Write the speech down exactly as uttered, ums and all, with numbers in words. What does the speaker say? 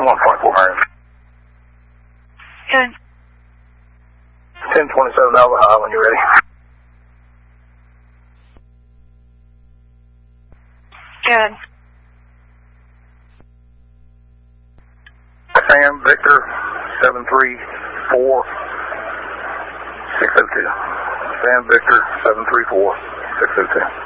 one twenty-four, Marion. Good. ten twenty-seven Alva High when you're ready. Good. Sam Victor seven three four six oh two. Sam Victor seven three four six oh two.